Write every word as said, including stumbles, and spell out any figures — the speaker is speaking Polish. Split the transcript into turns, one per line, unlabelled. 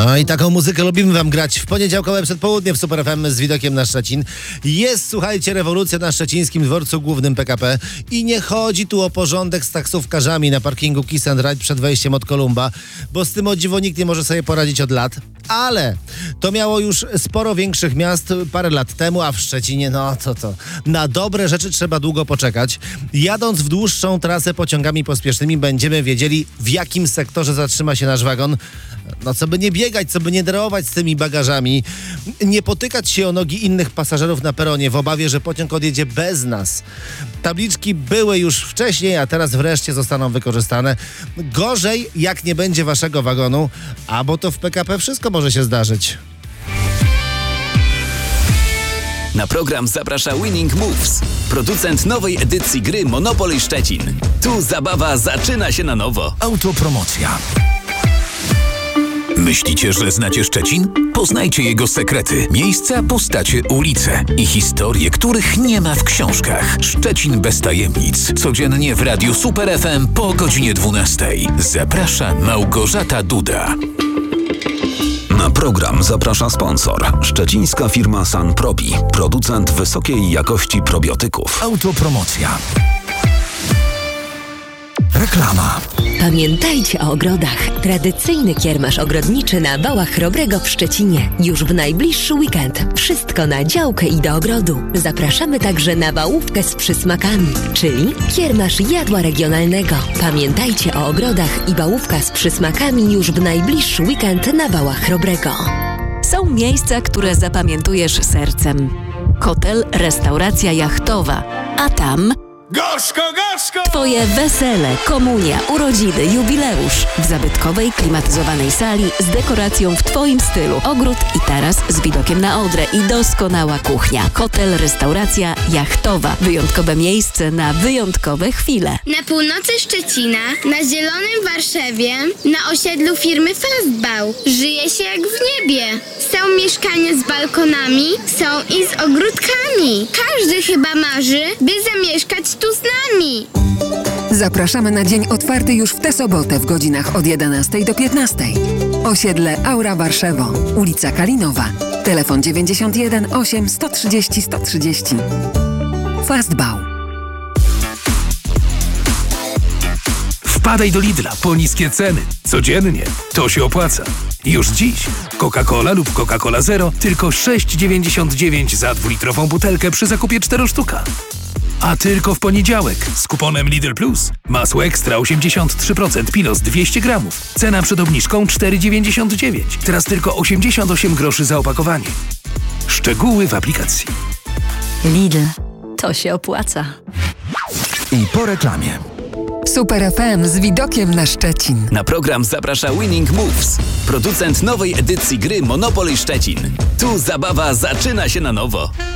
No i taką muzykę lubimy wam grać w poniedziałkowe przedpołudnie w Super F M z widokiem na Szczecin. Jest, słuchajcie, rewolucja na szczecińskim dworcu głównym P K P i nie chodzi tu o porządek z taksówkarzami na parkingu Kiss and Ride przed wejściem od Kolumba, bo z tym o dziwo nikt nie może sobie poradzić od lat. Ale to miało już sporo większych miast parę lat temu, a w Szczecinie, no to to. Na dobre rzeczy trzeba długo poczekać. Jadąc w dłuższą trasę pociągami pospiesznymi będziemy wiedzieli, w jakim sektorze zatrzyma się nasz wagon. No co by nie biegać, co by nie dreować z tymi bagażami, nie potykać się o nogi innych pasażerów na peronie w obawie, że pociąg odjedzie bez nas. Tabliczki były już wcześniej, a teraz wreszcie zostaną wykorzystane. Gorzej, jak nie będzie waszego wagonu, a bo to w P K P wszystko może się zdarzyć.
Na program zaprasza Winning Moves, producent nowej edycji gry Monopoly Szczecin. Tu zabawa zaczyna się na nowo.
Autopromocja. Myślicie, że znacie Szczecin? Poznajcie jego sekrety, miejsca, postacie, ulice i historie, których nie ma w książkach. Szczecin bez tajemnic. Codziennie w Radiu Super F M po godzinie dwunastej. Zaprasza Małgorzata Duda.
Na program zaprasza sponsor. Szczecińska firma Sanprobi, producent wysokiej jakości probiotyków.
Autopromocja. Reklama.
Pamiętajcie o ogrodach. Tradycyjny kiermasz ogrodniczy na Wałach Chrobrego w Szczecinie. Już w najbliższy weekend. Wszystko na działkę i do ogrodu. Zapraszamy także na wałówkę z przysmakami, czyli kiermasz jadła regionalnego. Pamiętajcie o ogrodach i wałówka z przysmakami już w najbliższy weekend na Wałach Chrobrego.
Są miejsca, które zapamiętujesz sercem. Hotel, restauracja jachtowa. A tam...
Gorzko, gorzko!
Twoje wesele, komunia, urodziny, jubileusz. W zabytkowej, klimatyzowanej sali z dekoracją w Twoim stylu. Ogród i taras z widokiem na Odrę i doskonała kuchnia. Hotel, restauracja jachtowa. Wyjątkowe miejsce na wyjątkowe chwile.
Na północy Szczecina, na Zielonym Warszawie, na osiedlu firmy Fastbau. Żyje się jak w niebie. Są mieszkania z balkonami, są i z ogródkami. Każdy chyba marzy, by zamieszkać tu z nami.
Zapraszamy na dzień otwarty już w tę sobotę w godzinach od jedenastej do piętnastej. Osiedle Aura Warszewo, ulica Kalinowa. Telefon dziewięćdziesiąt jeden osiem sto trzydzieści sto trzydzieści. Fastbau.
Wpadaj do Lidla po niskie ceny. Codziennie. To się opłaca. Już dziś. Coca-Cola lub Coca-Cola Zero tylko sześć dziewięćdziesiąt dziewięć za dwulitrową butelkę przy zakupie cztery sztuka. A tylko w poniedziałek z kuponem Lidl Plus. Masło ekstra osiemdziesiąt trzy procent Pilos dwieście gramów. Cena przed obniżką cztery dziewięćdziesiąt dziewięć. Teraz tylko osiemdziesiąt osiem groszy za opakowanie. Szczegóły w aplikacji.
Lidl. To się opłaca.
I po reklamie.
Super F M z widokiem na Szczecin.
Na program zaprasza Winning Moves, producent nowej edycji gry Monopoly Szczecin. Tu zabawa zaczyna się na nowo.